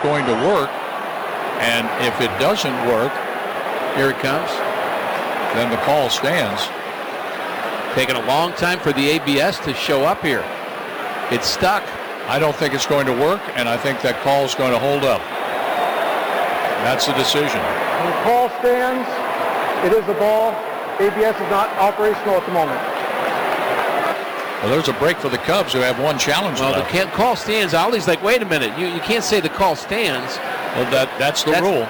going to work. And if it doesn't work, here it comes. Then the call stands. Taking a long time for the ABS to show up here. It's stuck. I don't think it's going to work, and I think that call is going to hold up. That's the decision. When the call stands, it is a ball. ABS is not operational at the moment. Well, there's a break for the Cubs, who have one challenge left. The call stands. Ollie's like, wait a minute. You can't say the call stands. Well, that's the rule.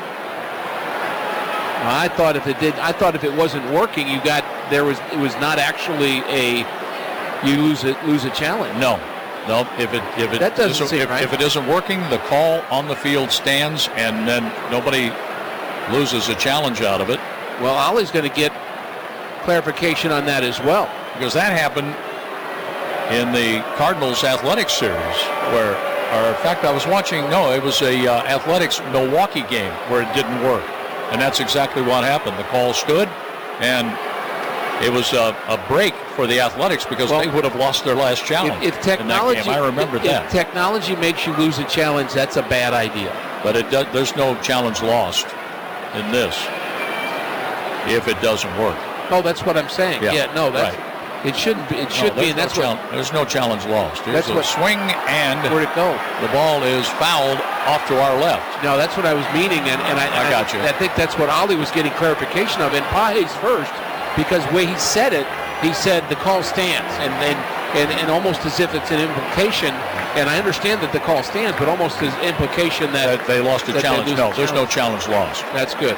I thought if it wasn't working, it was not actually you lose a challenge. No. If it isn't working, the call on the field stands, and then nobody loses a challenge out of it. Well, Ollie's going to get clarification on that as well, because that happened in the Cardinals Athletics series, or in fact, I was watching. No, it was a Athletics Milwaukee game where it didn't work, and that's exactly what happened. The call stood, and it was a break for the Athletics because they would have lost their last challenge if technology, in that game. I remember that. If technology makes you lose a challenge, that's a bad idea. But there's no challenge lost in this if it doesn't work. Oh, that's what I'm saying. Right. It shouldn't be. It should be, and that's there's no challenge lost. Here's that's a swing, and where'd it go? The ball is fouled off to our left. No, that's what I was meaning, and I got you. I think that's what Ollie was getting clarification of. And Page's first, because the way he said it, he said the call stands, and almost as if it's an implication. And I understand that the call stands, but almost as implication that they lost a challenge. No, there's no challenge lost. That's good.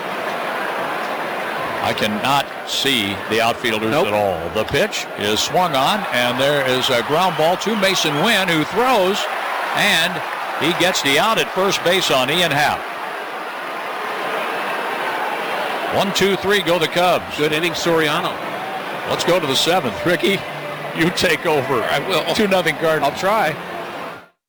I cannot see the outfielders at all. The pitch is swung on, and there is a ground ball to Mason Wynn, who throws, and he gets the out at first base on Ian Happ. 1, 2, 3, go the Cubs. Good inning, Soriano. Let's go to the 7th. Ricky, you take over. I will. 2-0 Cardinals. I'll try.